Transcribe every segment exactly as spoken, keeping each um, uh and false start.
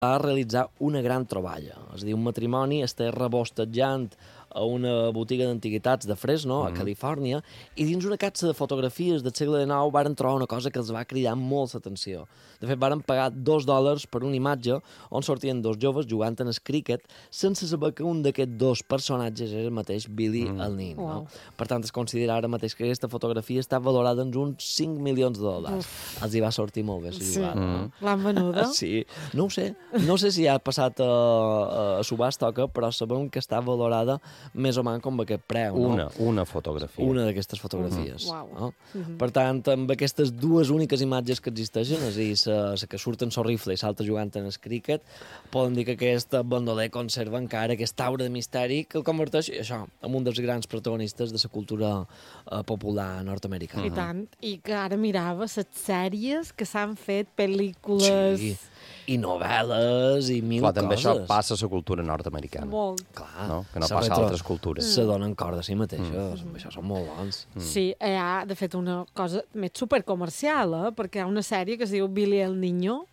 va realitzar una gran troballa. És a dir, un matrimoni està rebostejant a una botiga d'antiguitats de Fresno, a Califòrnia, i dins una capsa de fotografies del segle dinou varen trobar una cosa que els va cridar molt l'atenció. De fet, varen pagar dos dòlars per una imatge on sortien dos joves jugant en el cricket sense saber que un d'aquests dos personatges era el mateix Billy mm. el nin. No? Per tant, es considera ara mateix que aquesta fotografia està valorada en uns cinc milions de dòlars. Uf. Els hi va sortir molt bé la jugada. Sí. No? L'han venuda? Sí. No ho sé. No sé si ha passat a, a, a subhasta o què, però sabem que està valorada més o menys com aquest preu. No? Una, una fotografia. Una d'aquestes fotografies. Mm. Wow. No? Mm-hmm. Per tant, amb aquestes dues úniques imatges que existeixen, és a dir, la que surt en el rifle i salta jugant en el cricket, poden dir que aquest bandoler conserva encara aquesta aura de misteri que el converteix, això, en un dels grans protagonistes de la cultura eh, popular nord-americana. I tant. I que ara mirava les sèries que s'han fet, pel·lícules... Sí. I novel·les i mil Clar, també coses. això passa a la cultura nord-americana. Molt. Clar. No? Que no Se passa a retro- altres cultures. Se donen cor de si mateixos. Mm. Això són molt bons. Mm. Sí, hi ha, de fet, una cosa més supercomercial, eh? Perquè hi ha una sèrie que es diu Billy el Niño,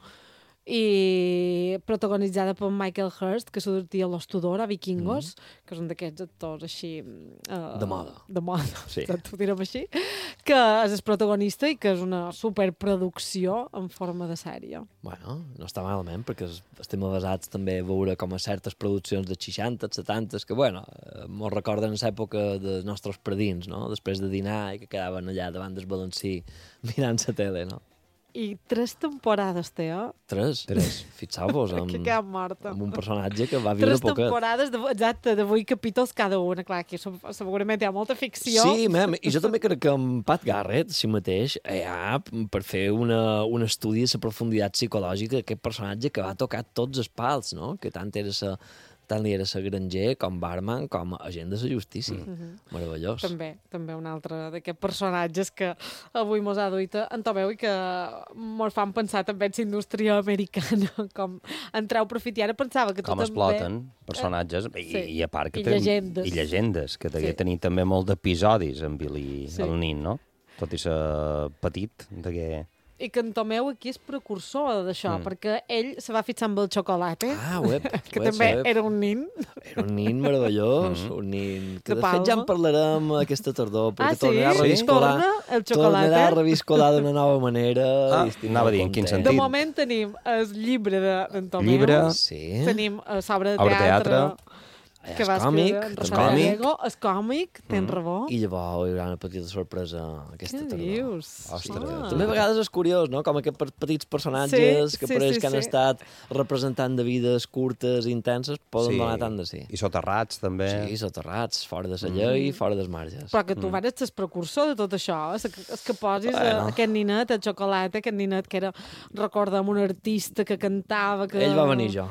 i protagonitzada per Michael Hurst, que sortia a Los Tudor, a Vikingos, mm. que és un d'aquests actors així... Uh, de moda. De moda, sí. Ho direm així. Que és el protagonista i que és una superproducció en forma de sèrie. Bueno, no està malament, perquè estem avasats també a veure com a certes produccions de seixanta, setanta, que, bueno, mos recorden l'època dels nostres predins, no? Després de dinar i que quedaven allà davant del balancí mirant la tele, no? I tres temporades té, eh? Tres? Tres. Fixeu-vos, amb, que queda morta. amb un personatge que va viure tres poquet. Tres temporades, de, exacte, de vuit capítols cada una. Clar, aquí segurament hi ha molta ficció. Sí, mem, i jo també crec que amb Pat Garrett, si mateix, hi ha per fer una, un estudi de la profunditat psicològica d'aquest personatge que va tocar tots els pals, no? Que tant era sa, tant li era la granger, com barman, com agent de la justícia. Mm-hmm. Meravellós. També, també un altre d'aquests personatges que avui mos ha duit en Tomeu i que mos fan pensar també en la indústria americana, com entreu profit. I ara pensava que tu com també... Com exploten personatges, eh, i, sí. i a part que... I llegendes. I llegendes, que degué sí. tenir també molt d'episodis en Billy sí. el nin, no? Tot i ser petit, degué... I que en Tomeu aquí és precursor d'això, mm. perquè ell se va fixar amb el xocolata, ah, web, que web, també web. era un nin. Era un nin meravellós, mm. un nin... Que de, de fet ja en parlarem aquesta tardor, perquè ah, sí? tornarà a reviscolar, Torna el xocolata? Tornarà a reviscolar d'una nova manera. Ah, anava a dir, en quin sentit? De moment tenim el llibre d'en Tomeu, llibre, sí. tenim l'obra de obra teatre, teatre que va escriure el còmic, el còmic, tens mm. raó. I llavors hi haurà una petita sorpresa aquesta Què tardor. dius? Ostres, ah. També a vegades és curiós, no? Com aquests petits personatges sí, que pareix sí, sí, que han sí. estat representant de vides curtes i intenses poden sí. donar tant de sí. I soterrats, també. Sí, soterrats, fora de la llei, mm. fora dels marges. Però que tu mm. eres el precursor de tot això, és que, és que posis bueno. aquest ninet, el xocolata, aquest ninet que era, recorda'm, un artista que cantava... Que... Ell va venir jo.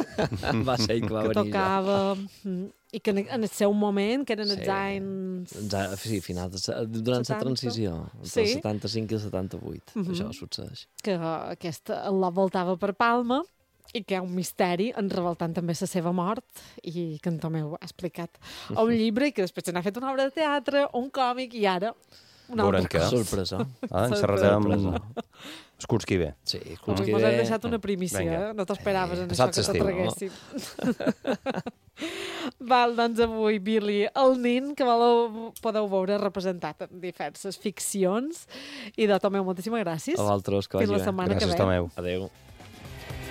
Va ser ell que va que venir tocava... jo. I que en el seu moment, que eren els sí. anys... Sí, finals, durant la transició, entre sí. el setanta-cinc i el setanta-vuit, mm-hmm. això succeeix. Que aquesta la voltava per Palma i que hi ha un misteri enrevoltant també la seva mort i que en Tomeu ha explicat a un llibre i que després se n'ha fet una obra de teatre, un còmic i ara... Veurem què. Sorpresa. Ah, encerrarem el curs que ve. Sí, el curs que ve. Mos has deixat una primícia, eh? No t'esperaves en això que te traguéssim. Val, doncs avui Billy el nin, que valeu, podeu veure representat en diverses ficcions. I de Tomeu, moltíssimes gràcies. A vosaltres, que vagi bé. Fins la setmana gràcies, que ve. Tomeu. Adéu.